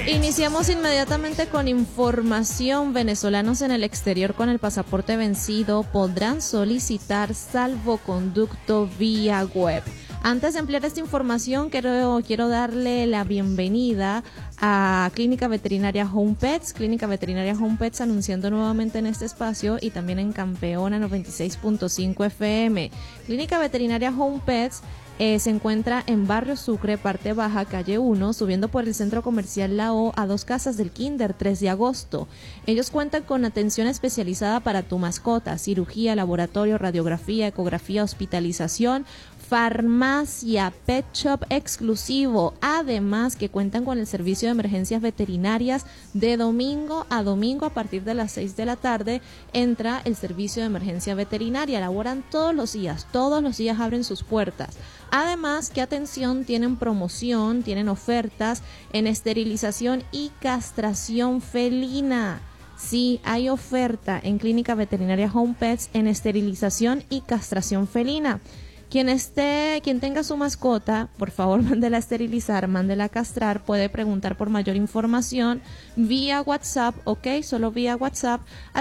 Iniciamos inmediatamente con información. Venezolanos en el exterior con el pasaporte vencido podrán solicitar salvoconducto vía web. Antes de ampliar esta información, quiero darle la bienvenida a Clínica Veterinaria Home Pets. Clínica Veterinaria Home Pets anunciando nuevamente en este espacio y también en Campeona 96.5 FM. Clínica Veterinaria Home Pets se encuentra en Barrio Sucre, parte baja, calle 1, subiendo por el Centro Comercial La O a 2 casas del Kinder, 3 de agosto. Ellos cuentan con atención especializada para tu mascota, cirugía, laboratorio, radiografía, ecografía, hospitalización, farmacia, pet shop exclusivo, además que cuentan con el servicio de emergencias veterinarias de domingo a domingo a partir de las 6 de la tarde. Entra el servicio de emergencia veterinaria, laboran todos los días abren sus puertas. Además, que atención, tienen promoción, tienen ofertas en esterilización y castración felina. Sí, hay oferta en Clínica Veterinaria Home Pets en esterilización y castración felina. Quien tenga su mascota, por favor, mándela a esterilizar, mándela a castrar. Puede preguntar por mayor información vía WhatsApp, solo vía WhatsApp al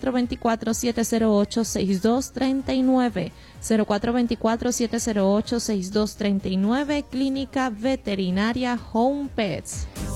0424-708-6239. 0424-708-6239, Clínica Veterinaria Home Pets.